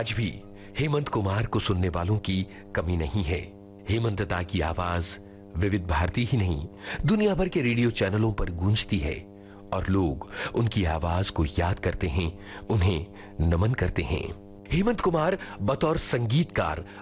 आज भी हेमंत कुमार को सुनने वालों की कमी नहीं है। हेमंत दा की आवाज विविध भारती ही नहीं, दुनिया भर के रेडियो चैनलों पर गूंजती है और लोग उनकी आवाज को याद करते हैं, उन्हें नमन करते हैं। हेमंत कुमार बतौर संगीतकार